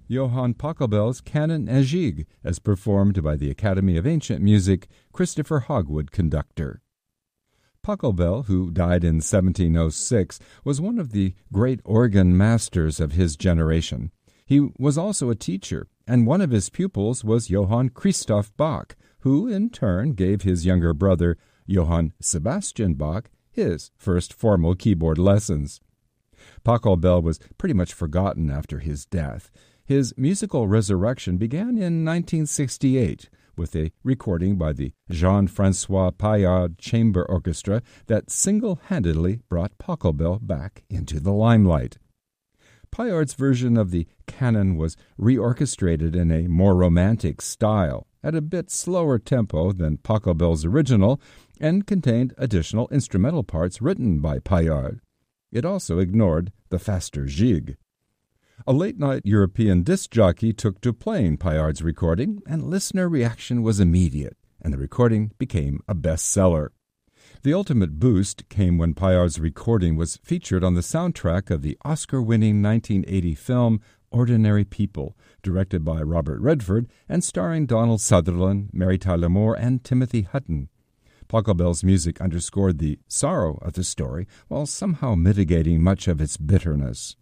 Johann Pachelbel's Canon et Gigue, as performed by the Academy of Ancient Music, Christopher Hogwood conductor. Pachelbel, who died in 1706, was one of the great organ masters of his generation. He was also a teacher, and one of his pupils was Johann Christoph Bach, who in turn gave his younger brother, Johann Sebastian Bach, his first formal keyboard lessons. Pachelbel was pretty much forgotten after his death. His musical resurrection began in 1968 with a recording by the Jean-François Paillard Chamber Orchestra that single-handedly brought Pachelbel back into the limelight. Paillard's version of the canon was reorchestrated in a more romantic style, at a bit slower tempo than Pachelbel's original, and contained additional instrumental parts written by Paillard. It also ignored the faster Gigue. A late-night European disc jockey took to playing Paillard's recording, and listener reaction was immediate, and the recording became a bestseller. The ultimate boost came when Paillard's recording was featured on the soundtrack of the Oscar-winning 1980 film Ordinary People, directed by Robert Redford and starring Donald Sutherland, Mary Tyler Moore, and Timothy Hutton. Pachelbel's music underscored the sorrow of the story while somehow mitigating much of its bitterness.